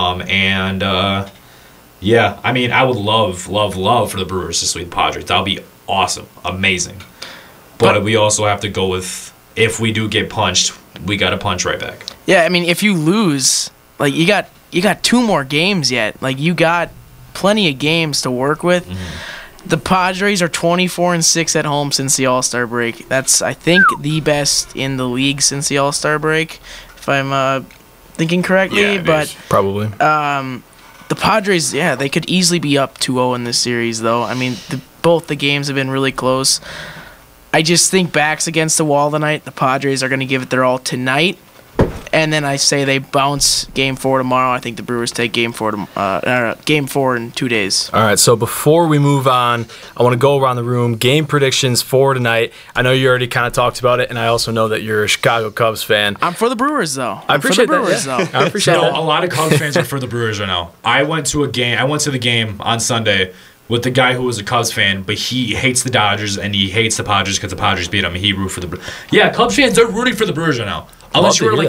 Yeah, I mean, I would love for the Brewers to sweep the Padres. That would be awesome, amazing. But we also have to go with, if we do get punched, we got to punch right back. Yeah, I mean, if you lose, like you got 2 more games yet. Like you got plenty of games to work with. Mm-hmm. The Padres are 24-6 at home since the All-Star break. That's, I think, the best in the league since the All-Star break, if I'm thinking correctly. Yeah, but probably. The Padres, yeah, they could easily be up 2-0 in this series, though. I mean, both the games have been really close. I just think backs against the wall tonight. The Padres are going to give it their all tonight. And then I say they bounce Game 4 tomorrow. I think the Brewers take Game 4 in 2 days. All right, so before we move on, I want to go around the room. Game predictions for tonight. I know you already kind of talked about it, and I also know that you're a Chicago Cubs fan. I'm for the Brewers, though. I appreciate that. I appreciate that. A lot of Cubs fans are for the Brewers right now. I went to the game on Sunday with the guy who was a Cubs fan, but he hates the Dodgers and he hates the Padres because the Padres beat him. And he rooted for the Brewers. Yeah, Cubs fans are rooting for the Brewers right now. Unless you're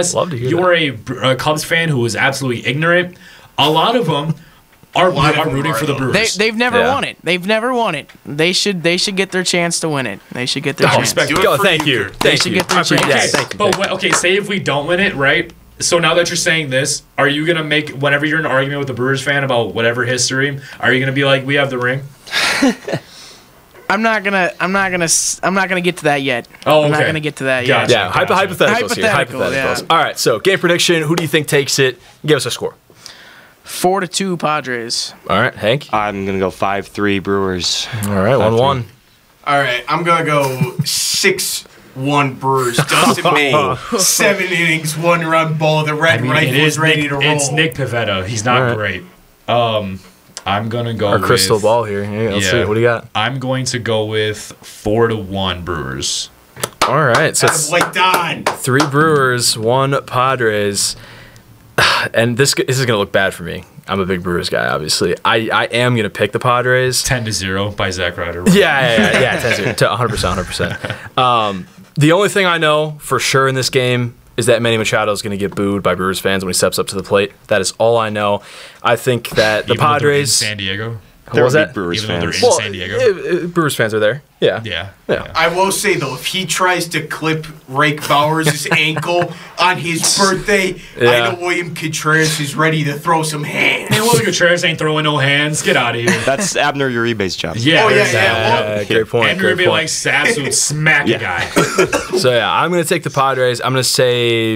a Cubs fan who is absolutely ignorant, a lot lot of them are rooting for the Brewers. They've never won it. They've never won it. They should get their chance to win it. They should get their chance. Thank you. They should get their chance. Okay, say if we don't win it, right? So now that you're saying this, are you gonna make, whenever you're in an argument with a Brewers fan about whatever history, are you gonna be like, we have the ring? I'm not gonna get to that yet. Oh, okay. I'm not gonna get to that yet. Gotcha. Yeah, hypotheticals here. Hypotheticals. Yeah. All right, so game prediction. Who do you think takes it? Give us a score. 4-2 Padres. All right, Hank. I'm gonna go 5-3 Brewers. All right, 1-1. All right, I'm gonna go 6-1 Brewers. Dustin May, 7 innings, 1 run ball. The red rifle's ready to roll. It's Nick Pivetta. He's not great. I'm gonna go. Our crystal ball here. Yeah, let's see. What do you got? I'm going to go with 4-1 Brewers. All right, so That's like Don. 3 Brewers, 1 Padres. And this is gonna look bad for me. I'm a big Brewers guy, obviously. I am gonna pick the Padres. 10-0 by Zach Ryder. Yeah, 10-0 to 100%. The only thing I know for sure in this game is that Manny Machado is going to get booed by Brewers fans when he steps up to the plate. That is all I know. I think that the Padres, San Diego. There was will that? be Brewers Even though fans. they're in San Diego. Brewers fans are there. Yeah. I will say though, if he tries to clip Rake Bowers' ankle on his birthday, I know William Contreras is ready to throw some hands. Man, William Contreras ain't throwing no hands. Get out of here. That's Abner Uribe's job. Yeah. Oh, yeah. Great point. And Uribe like Saps would smack a guy. So yeah, I'm going to take the Padres. I'm going to say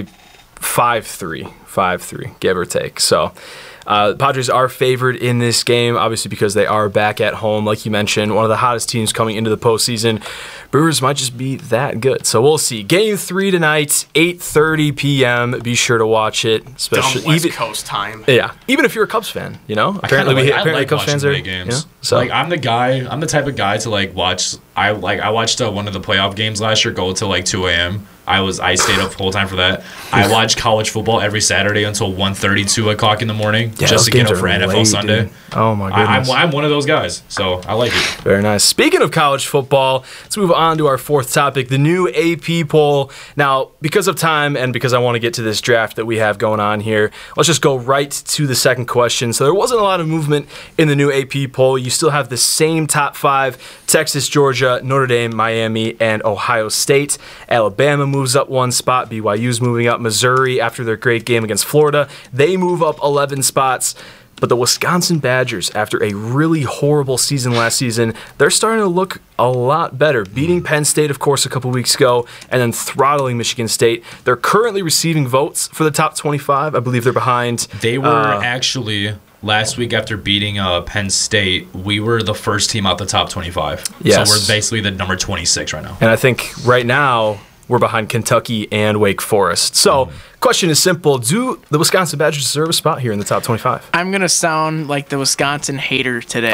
5-3, give or take. So. Padres are favored in this game, obviously because they are back at home, like you mentioned, one of the hottest teams coming into the postseason. Brewers might just be that good, so we'll see. Game 3 tonight, 8:30 p.m. Be sure to watch it, especially Dumb West Coast time. Yeah, even if you're a Cubs fan, you know. Apparently, Cubs fans are games. You know, so like I'm the type of guy to like watch. I watched one of the playoff games last year go till like 2 a.m. I stayed up the whole time for that. I watched college football every Saturday until 1:30, 2 o'clock in the morning just to get up for NFL Sunday. Dude. Oh my goodness. I'm one of those guys, so I like it. Very nice. Speaking of college football, let's move on to our 4th topic, the new AP poll. Now, because of time and because I want to get to this draft that we have going on here, let's just go right to the second question. So there wasn't a lot of movement in the new AP poll. You still have the same top 5, Texas, Georgia, Notre Dame, Miami, and Ohio State. Alabama moves up 1 spot. BYU's moving up. Missouri, after their great game against Florida, they move up 11 spots. But the Wisconsin Badgers, after a really horrible season last season, they're starting to look a lot better. Beating Penn State, of course, a couple weeks ago, and then throttling Michigan State. They're currently receiving votes for the top 25. I believe they're behind. They were actually last week after beating Penn State, we were the first team out the top 25. Yes. So we're basically the number 26 right now. And I think right now we're behind Kentucky and Wake Forest. So, question is simple. Do the Wisconsin Badgers deserve a spot here in the top 25? I'm gonna sound like the Wisconsin hater today.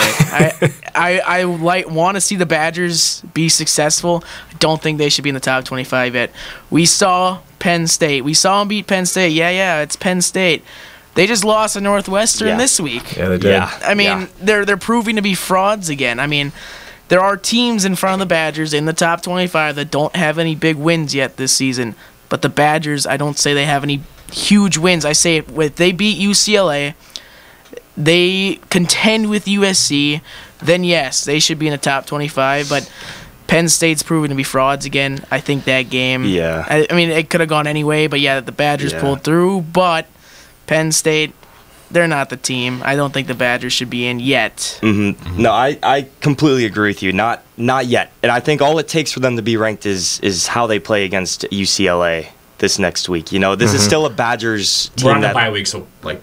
I want to see the Badgers be successful. I don't think they should be in the top 25 yet. We saw Penn State. We saw them beat Penn State. Yeah, it's Penn State. They just lost to Northwestern this week. Yeah, they did. Yeah. I mean, they're proving to be frauds again. I mean, there are teams in front of the Badgers in the top 25 that don't have any big wins yet this season. But the Badgers, I don't say they have any huge wins. I say if they beat UCLA, they contend with USC, then yes, they should be in the top 25. But Penn State's proven to be frauds again. I think that game, I mean, it could have gone anyway, but yeah, the Badgers pulled through. But Penn State, they're not the team. I don't think the Badgers should be in yet. Mm-hmm. No, I completely agree with you. Not yet. And I think all it takes for them to be ranked is how they play against UCLA this next week. You know, this is still a Badgers team. We're on the bye week, so like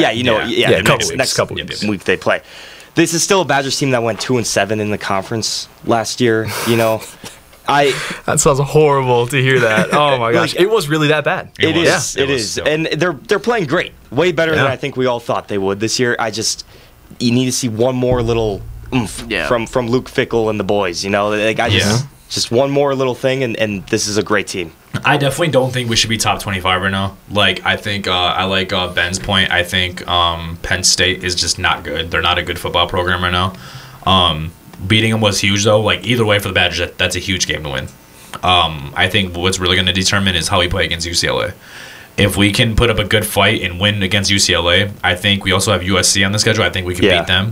next couple weeks week they play. This is still a Badgers team that went 2-7 in the conference last year. You know, that sounds horrible to hear that. Oh my gosh, it was really that bad. It is, and they're playing great, way better than I think we all thought they would this year. You need to see one more little oomph from Luke Fickell and the boys. You know, like just one more little thing, and this is a great team. I definitely don't think we should be top 25 right now. Like, I think I like Ben's point. I think Penn State is just not good. They're not a good football program right now. Beating them was huge, though. Like, either way for the Badgers, that's a huge game to win. I think what's really going to determine is how we play against UCLA. If we can put up a good fight and win against UCLA, I think we also have USC on the schedule. I think we can beat them.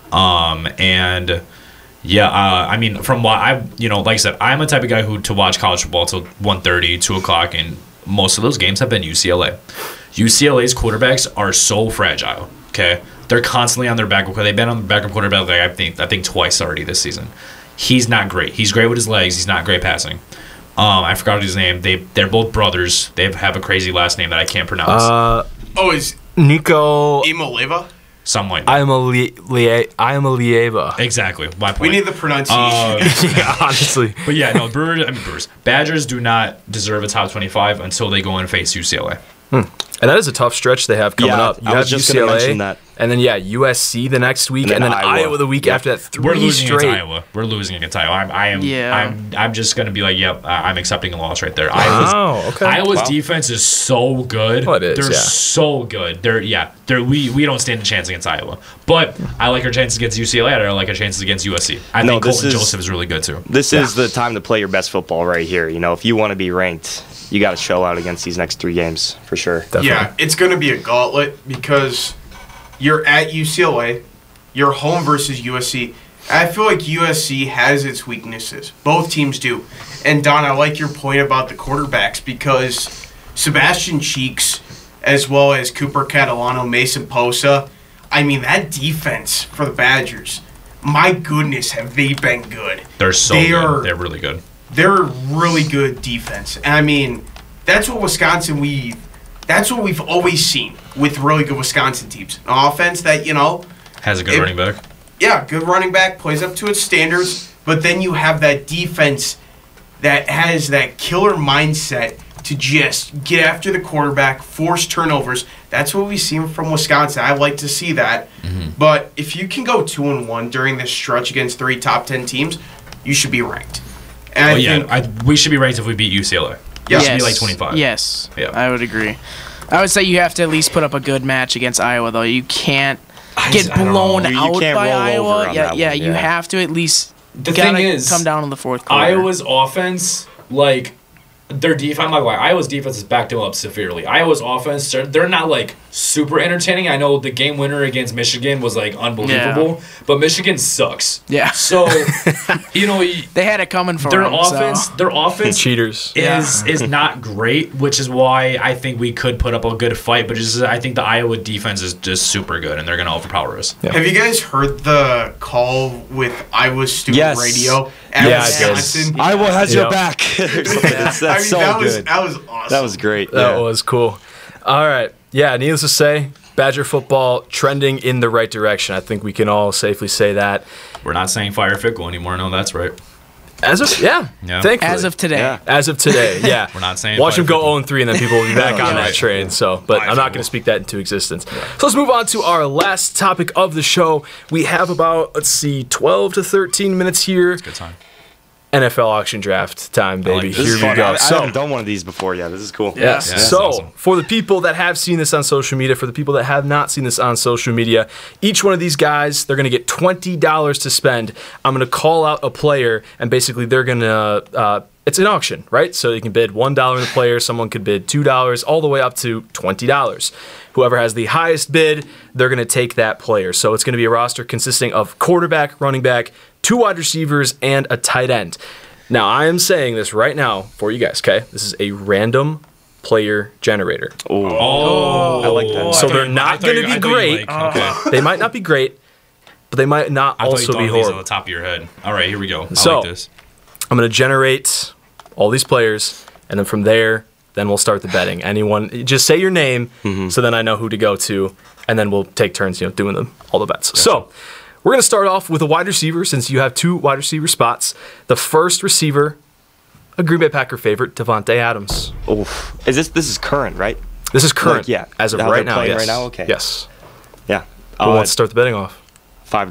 I mean, from what like I said, I'm a type of guy who to watch college football till 1:30, 2 o'clock, and most of those games have been UCLA. UCLA's quarterbacks are so fragile. Okay, they're constantly on their backup. They've been on the backup quarterback I think twice already this season. He's not great. He's great with his legs. He's not great passing. I forgot his name. They're both brothers. They have a crazy last name that I can't pronounce. Is Nico Imoleva? Something like that. I am a Lieva. Exactly. My point. We need the pronunciation. Yeah, honestly. But yeah, no, Brewers. Badgers do not deserve a top 25 until they go and face UCLA. And that is a tough stretch they have coming up. You I have was just going to mention UCLA, that. and then USC the next week, and then Iowa the week after that. We're losing straight. against Iowa. We're losing against Iowa. I'm just going to be like, yep, I'm accepting a loss right there. Iowa's defense is so good. Oh, it is, They're so good. We don't stand a chance against Iowa. But I like our chances against UCLA. I like our chances against USC. I think Colton Joseph is really good too. This is the time to play your best football right here. You know, if you want to be ranked, you got to show out against these next 3 games for sure. Definitely. Yeah, it's going to be a gauntlet because you're at UCLA, you're home versus USC. I feel like USC has its weaknesses. Both teams do. And Don, I like your point about the quarterbacks because Sebastian Cheeks, as well as Cooper Catalano, Mason Posa, I mean, that defense for the Badgers, my goodness, have they been good. They're good. They're really good. They're really good defense. And I mean, that's what that's what we've always seen with really good Wisconsin teams. An offense that, has a good running back. Yeah, good running back, plays up to its standards, but then you have that defense that has that killer mindset to just get after the quarterback, force turnovers. That's what we've seen from Wisconsin. I like to see that. Mm-hmm. But if you can go 2-1 during this stretch against 3 top 10 teams, you should be ranked. And we should be ranked if we beat UCLA. Yeah. It should be like 25. Yes, I would agree. I would say you have to at least put up a good match against Iowa, though. You can't get blown out by Iowa. You have to at least come down in the fourth quarter. Iowa's offense, like, their defense, I'm not gonna lie, Iowa's defense has backed them up severely. Iowa's offense, they're not, like, super entertaining. I know the game winner against Michigan was, like, unbelievable, but Michigan sucks. Yeah. So, they had it coming for their them. Their offense cheaters is not great, which is why I think we could put up a good fight, but I think the Iowa defense is just super good, and they're going to overpower us. Yeah. Have you guys heard the call with Iowa Student Radio at Wisconsin? Iowa has your back. That's so good. That was awesome. That was great. That was cool. All right. Yeah, needless to say, Badger football trending in the right direction. I think we can all safely say that. We're not saying fire Fickle anymore. No, that's right. As of thankfully. As of today. Yeah. As of today, yeah. We're not saying Watch fire him go Fickle. 0-3, and then people will be back on that right. train. So, but I'm not going to speak that into existence. So let's move on to our last topic of the show. We have about 12 to 13 minutes here. Good time. NFL auction draft time, baby. this This Here is we fun. go. I haven't done one of these before yet. This is cool. Yes. Yeah, So, that's awesome. for the people that have seen this on social media, for the people that have not seen this on social media, each one of these guys, they're going to get $20 to spend. I'm going to call out a player, and basically they're going to, it's an auction, right? So you can bid $1 on the player, someone could bid $2, all the way up to $20. Whoever has the highest bid, they're going to take that player. So it's going to be a roster consisting of quarterback, running back, 2 wide receivers, and a tight end. Now, I am saying this right now for you guys, okay? This is a random player generator. Oh, I like that. So they're not going to be great. Okay. They might not be great, but they might not I thought you also thought be of these on horrible. the top of your head. All right, here we go. I So- like this. I'm going to generate all these players, and then from there, then we'll start the betting. Anyone, just say your name, so then I know who to go to, and then we'll take turns, doing all the bets. So we're going to start off with a wide receiver, since you have 2 wide receiver spots. The first receiver, a Green Bay Packer favorite, Devontae Adams. Oof. This is current, right? This is current, Like, yeah, as of how right they're now. playing Yes. right now? Okay. Yes. Yeah. Who wants to start the betting off? $5.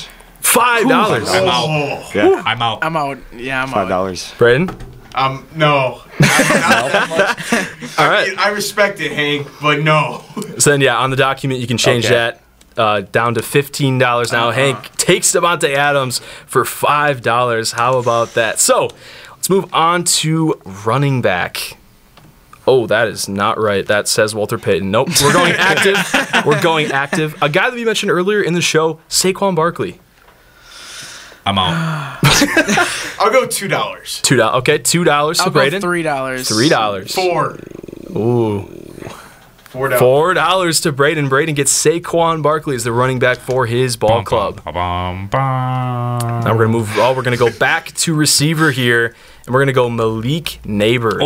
$5. I'm out. Yeah. I'm out. I'm out. Yeah, I'm out. $5. Braden? No. Not that much. All right. I respect it, Hank, but no. So then, on the document, you can change Okay. that down to $15 now. Hank takes Devontae Adams for $5. How about that? So let's move on to running back. Oh, that is not right. That says Walter Payton. Nope. We're going active. We're going active. A guy that we mentioned earlier in the show, Saquon Barkley. I'm out. I'll go $2. $2. Okay, $2 to I'll go Braden. $3. $3. 4. Ooh. $4. $4 to Braden. Braden gets Saquon Barkley as the running back for his ball club. Bum, bum. Now we're gonna move. We're gonna go back to receiver here, and we're gonna go Malik Neighbors.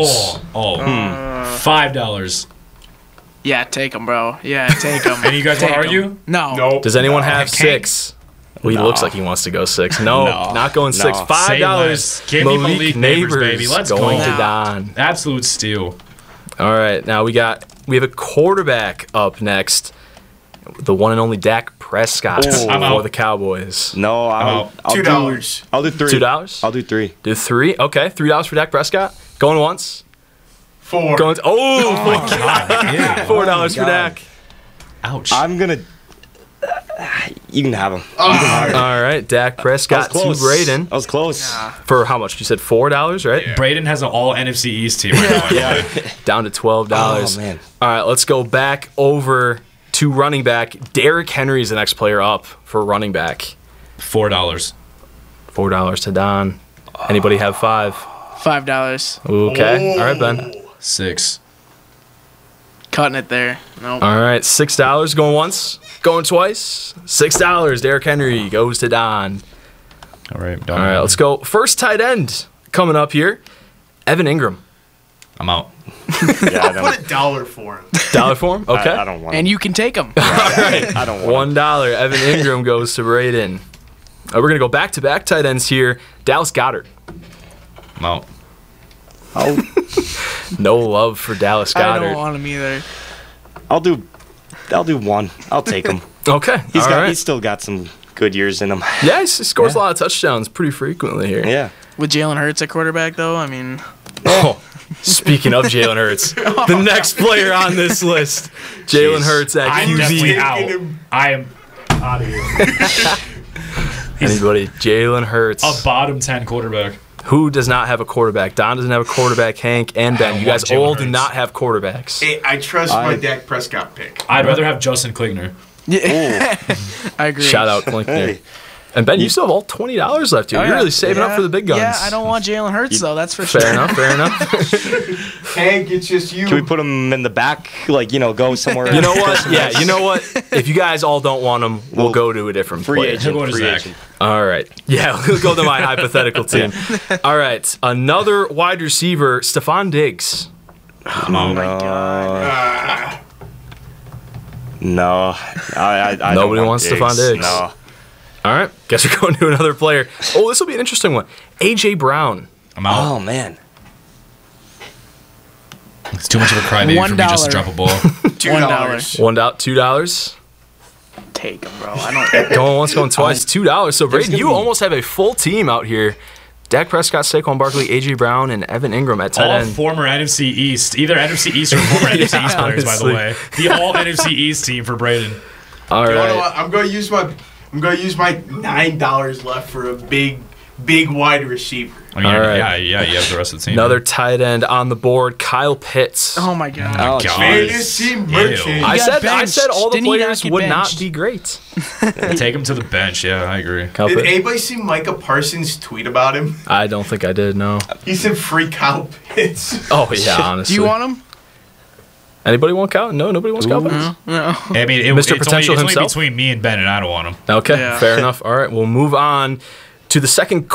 $5. Yeah, take him, bro. Yeah, take him. And you guys want to argue? No. Nope. Does anyone have Hank? 6? Well, he looks like he wants to go 6. No, not going 6. No. Say $5. less. Give me Malik Neighbors, baby. Let's going go. to Don. Absolute steal. All right, now we have a quarterback up next. The one and only Dak Prescott I'm for out. the Cowboys. No, I'll $2. I'll do 3. $2? I'll do 3. Do 3? Okay, $3 for Dak Prescott. Going once. 4. Going. God, yeah. $4 for Dak. Ouch. I'm gonna. You can have him. All right, Dak Prescott to Braden I was close. for how much? You said $4, right? Braden has an all NFC East team right now. Down to $12. Oh, man. All right, let's go back over to running back. Derrick Henry is the next player up for running back. $4. $4 to Don. Anybody have 5? $5. Okay. All right, Ben. 6. Cutting it there. Nope. All right, $6 going once, going twice. $6. Derrick Henry goes to Don. All right. All right, let's go. First tight end coming up here. Evan Ingram. I'm out. Yeah, I don't, Put $1 for him. $1 for him? Okay. I don't want And you can take him. I don't want $1. Evan Ingram goes to Braden. We're going to go back-to-back tight ends here. Dallas Goddard. I'm out. No love for Dallas I Goddard. don't want him either. I'll do 1. I'll take him. Okay. He's still got some good years in him. Yeah, he scores a lot of touchdowns pretty frequently here. Yeah. With Jalen Hurts at quarterback, though, I mean, Oh, speaking of Jalen Hurts, the next player on this list, Jalen Jeez. Hurts at I'm definitely QB. out. I am out of here. Anybody? Jalen Hurts. A bottom 10 quarterback. Who does not have a quarterback? Don doesn't have a quarterback. Hank and Ben. don't You guys want Jalen all do Hurts. not have quarterbacks. Hey, I trust my Dak Prescott pick. I'd rather have Justin Klingner. I agree. Shout out Clinkner. Hey. And Ben, you still have all $20 left here. Oh, You're yeah. really saving up for the big guns. Yeah, I don't want Jalen Hurts, though. That's for sure. Fair enough. Fair enough. Hank, it's just you. Can we put him in the back? Go somewhere. You know what? Yeah, you know what? If you guys all don't want him, we'll go to a different Free player. agent. He'll go to Free Zach. agent. All right. Yeah, we'll go to my hypothetical team. All right. Another wide receiver, Stephon Diggs. I'm out. No, I Nobody don't wants Stephon Diggs. No. All right, guess we're going to another player. Oh, this will be an interesting one. A.J. Brown. I'm out. Oh man. It's too much of a crybaby for me just to drop a ball. $2. $2. Take him, bro. I don't. Going once, going twice. $2. So, Braden, you almost have a full team out here. Dak Prescott, Saquon Barkley, A.J. Brown, and Evan Ingram at tight All end. former NFC East. Either NFC East or former NFC East players, by the honestly. way. The all NFC East team for Braden. All You know right. what? I'm gonna use my $9 left for a big wide receiver. I mean, All right. yeah, you have the rest of the team. Another tight end on the board, Kyle Pitts. Oh my god. Oh, God. Fantasy merchant. Ew. I got said all the benched. Didn't he not players get would not benched? be great. Take him to the bench. Yeah, I agree. Kyle Did Pitts. anybody see Micah Parsons' tweet about him? I don't think I did, no. He said free Kyle Pitts. Oh, yeah, honestly. Do you want him? Anybody want Kyle? No, nobody wants Kyle Pitts? No. I mean, Mr. it's Potential only himself? between me and Ben, and I don't want him. Okay, Yeah. fair enough. All right, we'll move on to the third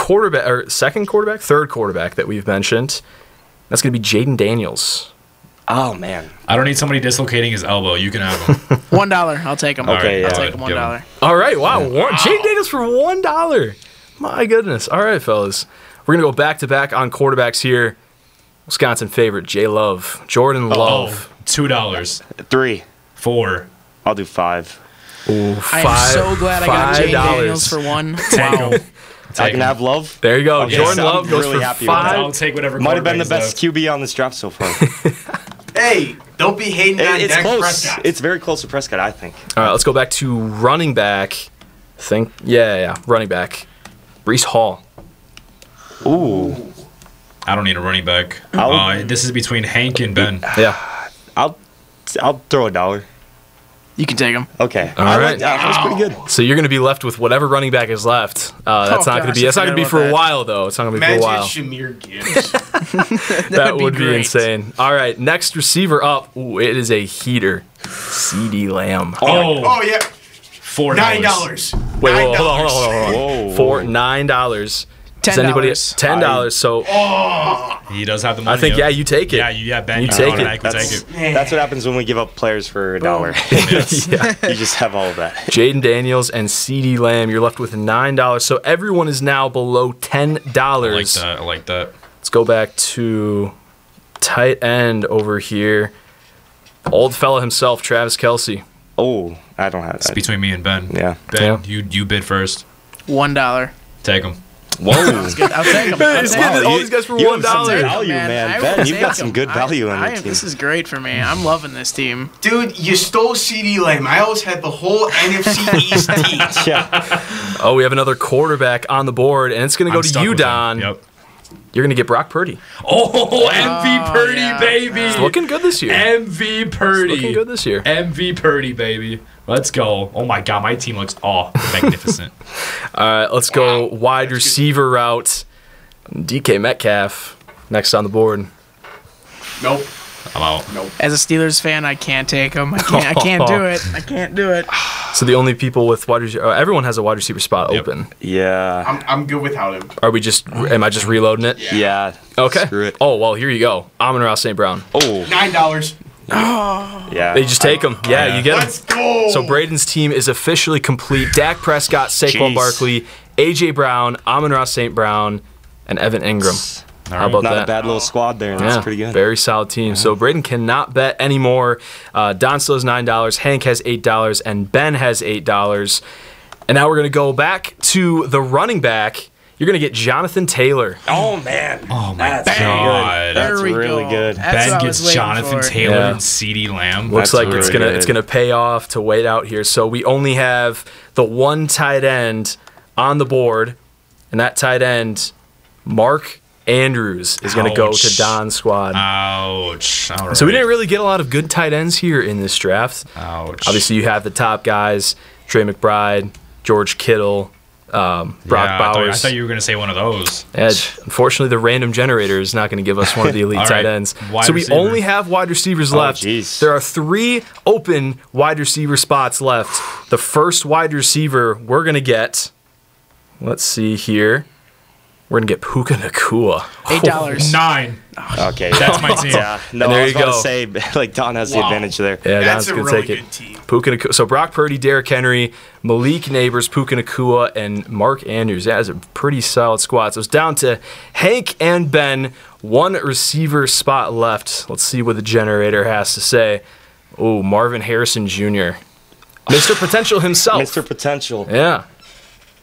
quarterback that we've mentioned. That's going to be Jaden Daniels. Oh man. I don't need somebody dislocating his elbow. You can have him. $1. I'll take him. Okay, I'll yeah. take him. Give him. $1. All right, wow. Jaden Daniels for $1. My goodness. All right, fellas. We're going to go back-to-back on quarterbacks here. Wisconsin favorite, Jay Love. Jordan Love. $2. 3. 4. I'll do 5. Ooh, I am so glad I got Jaden $5. Daniels for one. Take Wow. him. I can have Love. There you go. Okay, Jordan so I'm Love goes really for happy with that. I'll $5. take whatever. Might have been the quarterback is best QB on this draft so far. Hey, don't be hating on It's Dak close. Prescott. It's very close to Prescott, I think. All right, let's go back to running back. Running back. Breece Hall. Ooh. I don't need a running back. I'll- This is between Hank and Ben. Yeah. I'll throw $1. You can take him. Okay. All I right. like that. That was pretty good. So you're going to be left with whatever running back is left. That's not going to gosh, be. That's I not going to be forgot for a about while, though. It's not going to be for a Imagine while. Shamir Gibbs. That be would be great. insane. All right, next receiver up. Ooh, it is a heater. C.D. Lamb. Oh yeah, $4. $9. Wait, $9. hold on. Whoa. For $9. Does $10. anybody $10? So He does have the money. I think yep. you take it. Yeah, Ben. You You take it. automatically That's, take it. that's what happens when we give up players for $1. Yeah. You just have all of that. Jaden Daniels and C.D. Lamb. You're left with $9. So everyone is now below $10. I like that. Let's go back to tight end over here. Old fella himself, Travis Kelce. Oh, I don't have It's that. between me and Ben. Yeah. Ben, Yeah. you bid first. $1. Take him. Whoa. I'll take him. I'll He's take getting him. all these guys for you have some $1. value, man. I Ben, will you've got take some him. good value on your team. This is great for me. I'm loving this team. Dude, you stole CD Lamb. I always had the whole NFC East team. Yeah. Oh, we have another quarterback on the board, and it's going to go I'm to stuck you, with him. Don. Yep. You're going to get Brock Purdy. Oh, MV Purdy, yeah. baby. It's looking good this year. MV Purdy. Looking good this year. MV Purdy, baby. Let's go. Oh my God, my team looks magnificent. All right, let's go wide receiver route. DK Metcalf next on the board. Nope. I'm out. As a Steelers fan, I can't take him. I can't do it. I can't do it. So the only people with wide receiver, everyone has a wide receiver spot Yep. open. Yeah. I'm good without him. Am I just reloading it? Yeah. Okay. Screw it. Oh, well, here you go. Amon-Ra St. Brown. Oh. $9. Yeah. They just take him. Yeah, you get him. Let's go. So Braden's team is officially complete. Dak Prescott, Saquon Jeez. Barkley, A.J. Brown, Amon-Ra St. Brown, and Evan Ingram. How about Not that? a bad little squad there. That's pretty good. Very solid team. So Braden cannot bet anymore. Don still has $9. Hank has $8. And Ben has $8. And now we're going to go back to the running back. You're going to get Jonathan Taylor. Oh, man. Oh my That's God. That's There we really go. good. That's what Ben I was gets waiting Jonathan for. Taylor Yeah. and CeeDee Lamb. Looks That's like really it's good. gonna pay off to wait out here. So we only have the one tight end on the board, and that tight end, Mark Andrews, is going to go to Ouch. Don's squad. Ouch. All right. So we didn't really get a lot of good tight ends here in this draft. Ouch. Obviously, you have the top guys: Trey McBride, George Kittle, Brock I Bowers. thought you were going to say one of those. And unfortunately, the random generator is not going to give us one of the elite All tight right, ends. wide So we receiver. only have wide receivers left. jeez. There are 3 open wide receiver spots left. The first wide receiver we're going to get, let's see here, we're going to get Puka Nacua. $8. 9. Okay, That's my team. Yeah, no, And there I was you about go. to say, like, Don has the advantage there. Yeah, That's Don's a going to really take it. good team. Puka Nacua. So Brock Purdy, Derrick Henry, Malik Neighbors, Puka Nacua, and Mark Andrews. That is a pretty solid squad. So it's down to Hank and Ben. One receiver spot left. Let's see what the generator has to say. Oh, Marvin Harrison Jr. Mr. Potential himself. Mr. Potential. Yeah.